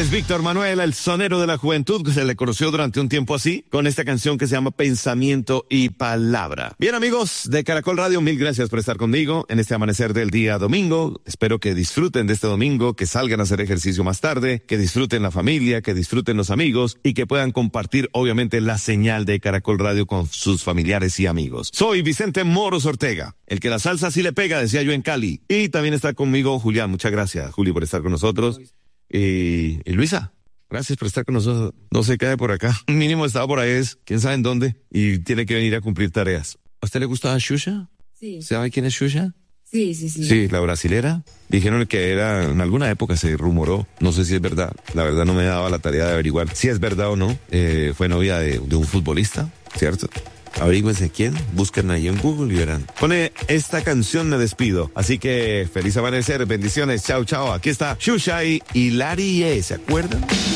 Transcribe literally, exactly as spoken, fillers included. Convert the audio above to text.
es Víctor Manuel, el sonero de la juventud, que se le conoció durante un tiempo así, con esta canción que se llama Pensamiento y Palabra. Bien, amigos de Caracol Radio, mil gracias por estar conmigo en este amanecer del día domingo. Espero que disfruten de este domingo, que salgan a hacer ejercicio más tarde, que disfruten la familia, que disfruten los amigos y que puedan compartir, obviamente, la señal de Caracol Radio con sus familiares y amigos. Soy Vicente Moros Ortega, el que la salsa sí le pega, decía yo en Cali. Y también está conmigo Julián. Muchas gracias, Juli, por estar con nosotros. Y, y Luisa, gracias por estar con nosotros. No se cae por acá. Mínimo estaba por ahí, es quién sabe en dónde, y tiene que venir a cumplir tareas. ¿A usted le gusta Xuxa? Sí. ¿Sabe quién es Xuxa? Sí, sí, sí. Sí, la brasilera. Dijeron que era, en alguna época se rumoró, no sé si es verdad, la verdad no me daba la tarea de averiguar si es verdad o no. Eh, fue novia de, de un futbolista, ¿cierto? Averígüense quién, busquen ahí en Google y verán. Pone esta canción me despido, así que feliz amanecer, bendiciones, chao, chao. Aquí está Xuxa y Hilarie, ¿se acuerdan?